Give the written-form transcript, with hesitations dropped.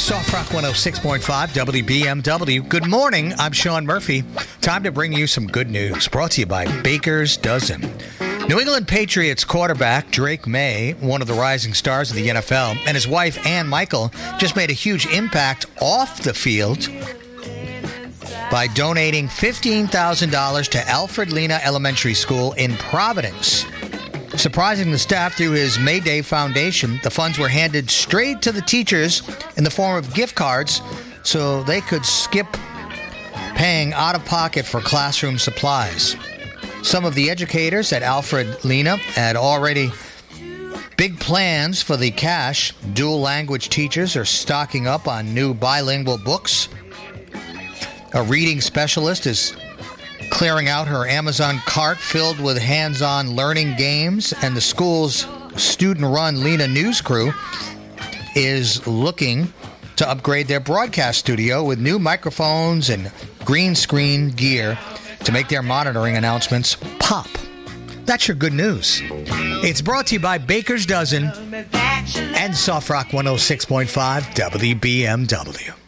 Soft Rock 106.5 WBMW. Good morning. I'm Sean Murphy. Time to bring you some good news. Brought to you by Baker's Dozen. New England Patriots quarterback Drake May, one of the rising stars of the NFL, and his wife Ann Michael just made a huge impact off the field by donating $15,000 to Alfred Lena Elementary School in Providence. Surprising the staff through his Mayday Foundation, the funds were handed straight to the teachers in the form of gift cards so they could skip paying out of pocket for classroom supplies. Some of the educators at Alfred Lena had already big plans for the cash. Dual language teachers are stocking up on new bilingual books. A reading specialist is clearing out her Amazon cart filled with hands-on learning games, and the school's student-run Lena News Crew is looking to upgrade their broadcast studio with new microphones and green screen gear to make their monitoring announcements pop. That's your good news. It's brought to you by Baker's Dozen and Soft Rock 106.5 WBMW.